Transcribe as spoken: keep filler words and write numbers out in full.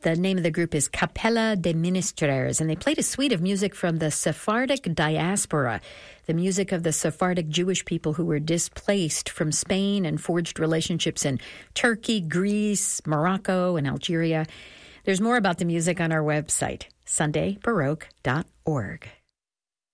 The name of the group is Capella de Ministres, and they played a suite of music from the Sephardic diaspora, the music of the Sephardic Jewish people who were displaced from Spain and forged relationships in Turkey, Greece, Morocco, and Algeria. There's more about the music on our website, sunday baroque dot org.